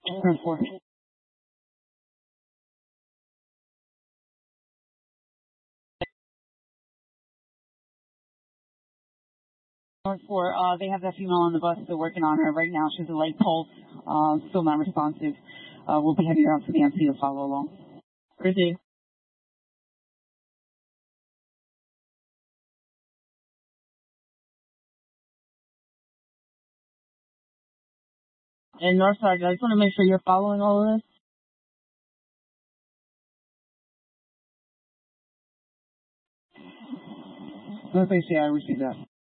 Turn 4. North 4, they have that female on the bus. They're working on her right now. She has a light pulse, still not responsive. We'll be heading her out to the MC to follow along. Proceed. And Northside, I just want to make sure you're following all of this. North ACI, I received that.